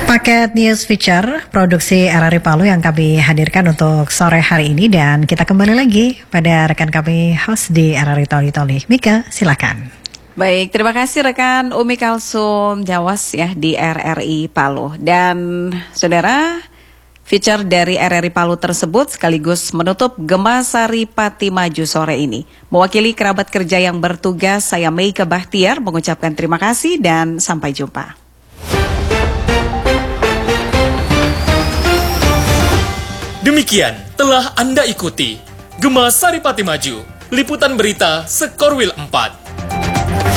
Paket News Feature produksi RRI Palu yang kami hadirkan untuk sore hari ini, dan kita kembali lagi pada rekan kami host di RRI Toli. Mika, silakan. Baik, terima kasih rekan Umi Kalsum Jawas ya di RRI Palu. Dan saudara, feature dari RRI Palu tersebut sekaligus menutup Gema Sari Pati Maju sore ini. Mewakili kerabat kerja yang bertugas, saya Meika Bahtiar mengucapkan terima kasih dan sampai jumpa. Demikian telah Anda ikuti Gema Sari Pati Maju, liputan berita Sekorwil 4.